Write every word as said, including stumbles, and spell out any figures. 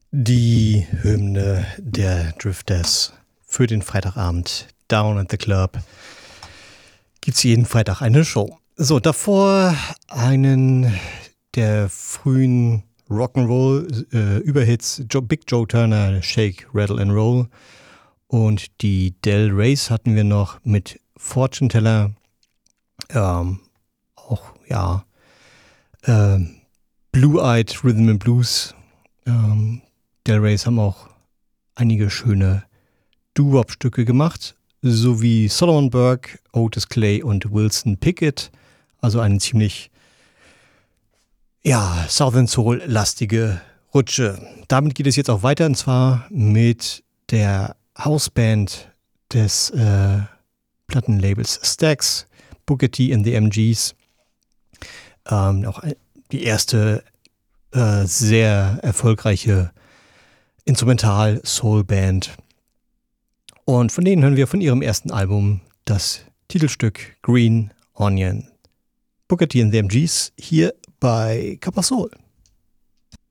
Die Hymne der Drifters für den Freitagabend. Down at the Club gibt es jeden Freitag eine Show. So, davor einen der frühen Rock'n'Roll-Überhits, äh, Big Joe Turner, Shake, Rattle and Roll. Und die Del Reys hatten wir noch mit Fortune Teller. Ähm, auch, ja, äh, Blue-Eyed Rhythm and Blues. Ähm, Del Reys haben auch einige schöne Doo-Wop-Stücke gemacht, sowie Solomon Burke, Otis Clay und Wilson Pickett. Also eine ziemlich, ja, Southern Soul-lastige Rutsche. Damit geht es jetzt auch weiter, und zwar mit der Hausband des äh, Plattenlabels Stax, Booker T and the M Gs. Ähm, auch die erste äh, sehr erfolgreiche Instrumental-Soul-Band. Und von denen hören wir von ihrem ersten Album das Titelstück Green Onion. Booker T and the M Gs hier bei Kappa Soul.